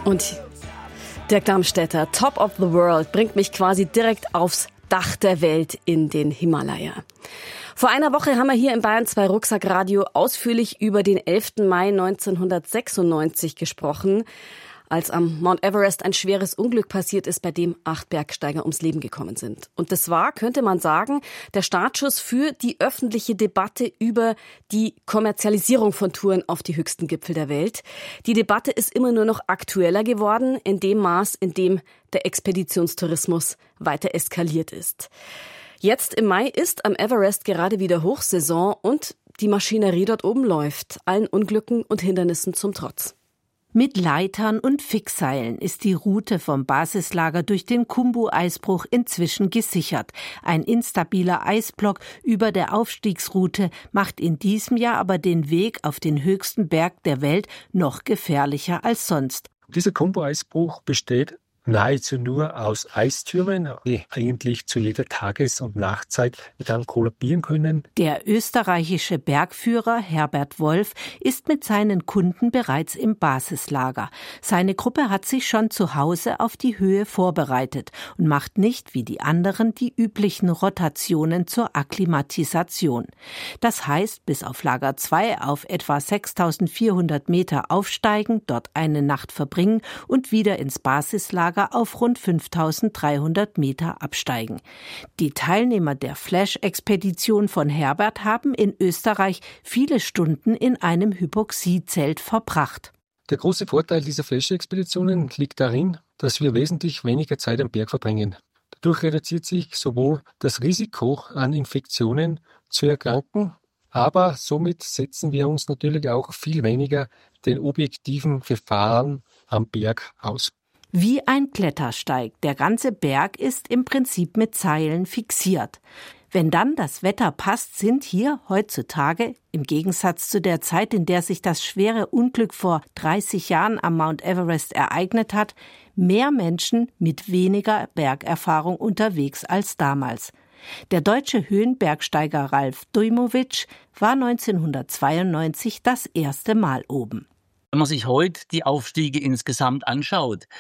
Und Dirk Darmstädter, Top of the World, bringt mich quasi direkt aufs Dach der Welt in den Himalaya. Vor einer Woche haben wir hier im Bayern 2 Rucksackradio ausführlich über den 11. Mai 1996 gesprochen, als am Mount Everest ein schweres Unglück passiert ist, bei dem 8 Bergsteiger ums Leben gekommen sind. Und das war, könnte man sagen, der Startschuss für die öffentliche Debatte über die Kommerzialisierung von Touren auf die höchsten Gipfel der Welt. Die Debatte ist immer nur noch aktueller geworden, in dem Maß, in dem der Expeditionstourismus weiter eskaliert ist. Jetzt im Mai ist am Everest gerade wieder Hochsaison und die Maschinerie dort oben läuft, allen Unglücken und Hindernissen zum Trotz. Mit Leitern und Fixseilen ist die Route vom Basislager durch den Khumbu-Eisbruch inzwischen gesichert. Ein instabiler Eisblock über der Aufstiegsroute macht in diesem Jahr aber den Weg auf den höchsten Berg der Welt noch gefährlicher als sonst. Dieser Khumbu-Eisbruch besteht nahezu nur aus Eistürmen, die eigentlich zu jeder Tages- und Nachtzeit dann kollabieren können. Der österreichische Bergführer Herbert Wolf ist mit seinen Kunden bereits im Basislager. Seine Gruppe hat sich schon zu Hause auf die Höhe vorbereitet und macht nicht wie die anderen die üblichen Rotationen zur Akklimatisation. Das heißt, bis auf Lager 2 auf etwa 6.400 Meter aufsteigen, dort eine Nacht verbringen und wieder ins Basislager auf rund 5.300 Meter absteigen. Die Teilnehmer der Flash-Expedition von Herbert haben in Österreich viele Stunden in einem Hypoxiezelt verbracht. Der große Vorteil dieser Flash-Expeditionen liegt darin, dass wir wesentlich weniger Zeit am Berg verbringen. Dadurch reduziert sich sowohl das Risiko, an Infektionen zu erkranken, aber somit setzen wir uns natürlich auch viel weniger den objektiven Gefahren am Berg aus. Wie ein Klettersteig. Der ganze Berg ist im Prinzip mit Seilen fixiert. Wenn dann das Wetter passt, sind hier heutzutage, im Gegensatz zu der Zeit, in der sich das schwere Unglück vor 30 Jahren am Mount Everest ereignet hat, mehr Menschen mit weniger Bergerfahrung unterwegs als damals. Der deutsche Höhenbergsteiger Ralf Dujmovic war 1992 das erste Mal oben. Wenn man sich heute die Aufstiege insgesamt anschaut,